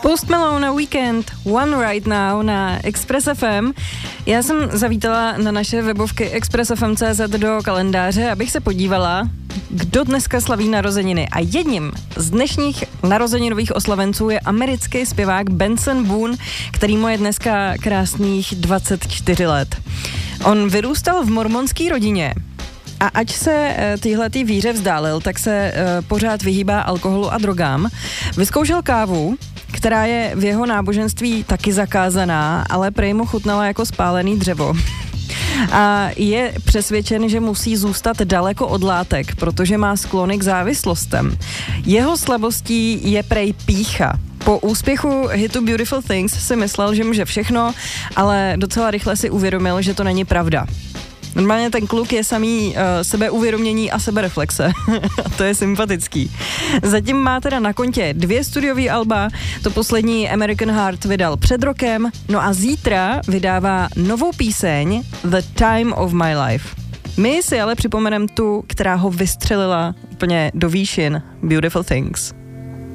Post Malone Weekend, One Right Now na Express FM. Já jsem zavítala na naše webovky expressfm.cz do kalendáře, abych se podívala, kdo dneska slaví narozeniny. A jedním z dnešních narozeninových oslavenců je americký zpěvák Benson Boone, který mu je dneska krásných 24 let. On vyrůstal v mormonské rodině. A ať se týhletý víře vzdálil, tak se pořád vyhýbá alkoholu a drogám. Vyzkoušel kávu, která je v jeho náboženství taky zakázaná, ale prej mu chutnala jako spálený dřevo. A je přesvědčen, že musí zůstat daleko od látek, protože má sklony k závislostem. Jeho slabostí je prej pýcha. Po úspěchu hitu Beautiful Things si myslel, že může všechno, ale docela rychle si uvědomil, že to není pravda. Normálně ten kluk je samý sebeuvědomění a sebereflexe. To je sympatický. Zatím má teda na kontě 2 studiový alba, to poslední American Heart vydal před rokem, no a zítra vydává novou píseň The Time of My Life. My si ale připomeneme tu, která ho vystřelila úplně do výšin, Beautiful Things.